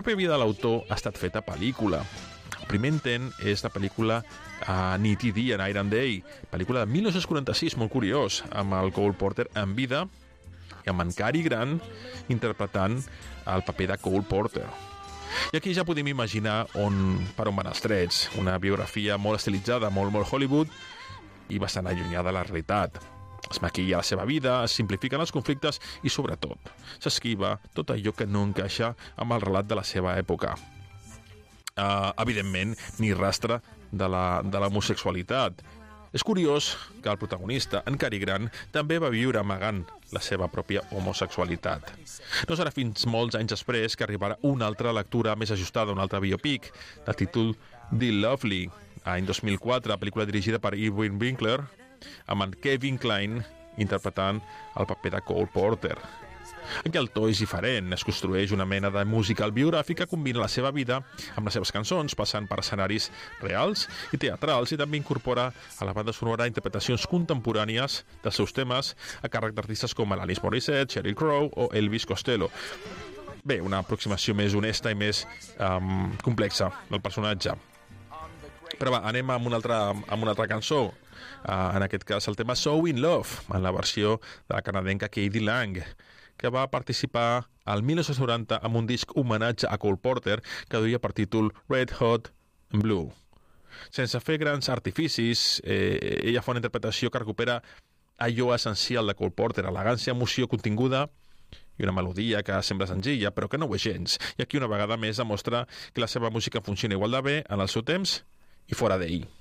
La pròpia vida de l'autor ha estat feta pel·lícula. El primer intent és la pel·lícula Nit i dia, Night and Day, pel·lícula de 1946, molt curiós, amb el Cole Porter en vida i amb en Cary Grant interpretant el paper de Cole Porter. I aquí ja podem imaginar per on van els trets, una biografia molt estilitzada, molt Hollywood i bastant allunyada de la realitat. Es maquilla la seva vida, es simplifiquen els conflictes i, sobretot, s'esquiva tot allò que no encaixa amb el relat de la seva època. Evidentment, ni rastre de l'homosexualitat. És curiós que el protagonista, en Cary Grant, també va viure amagant la seva pròpia homosexualitat. No serà fins molts anys després que arribarà una altra lectura més ajustada, un altre biopic, de títol The Lovely, any 2004, pel·lícula dirigida per Irwin Winkler, amb en Kevin Kline interpretant el paper de Cole Porter. Aquí el to és diferent, es construeix una mena de musical biogràfic que combina la seva vida amb les seves cançons, passant per escenaris reals i teatrals, i també incorpora a la banda sonora interpretacions contemporànies dels seus temes a càrrec d'artistes com Alanis Morissette, Sheryl Crow o Elvis Costello. Bé, una aproximació més honesta i més complexa del personatge. Però va, anem amb una altra cançó. En aquest cas el tema So In Love, en la versió de la canadenca K.D. Lang, que va participar al 1990 amb un disc homenatge a Cole Porter que duia per títol Red Hot Blue. Sense fer grans artificis, ella fa una interpretació que recupera allò essencial de Cole Porter, elegància, emoció continguda i una melodia que sembla senzilla però que no ho és gens. I aquí una vegada més demostra que la seva música funciona igual de bé en el seu temps i fora d'ell.